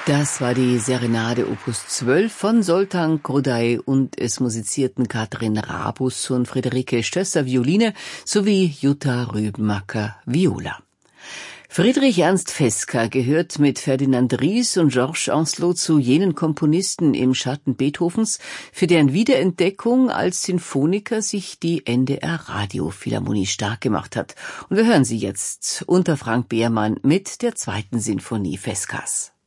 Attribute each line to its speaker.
Speaker 1: Das war die Serenade Opus 12 von Zoltán Kodály und es musizierten Katrin Rabus und Friederike Stösser Violine sowie Jutta Rübenmacker Viola. Friedrich Ernst Fesca gehört mit Ferdinand Ries und Georges Ancelot zu jenen Komponisten im Schatten Beethovens, für deren Wiederentdeckung als Sinfoniker sich die NDR Radiophilharmonie stark gemacht hat. Und wir hören sie jetzt unter Frank Behrmann mit der 2. Sinfonie Fescas.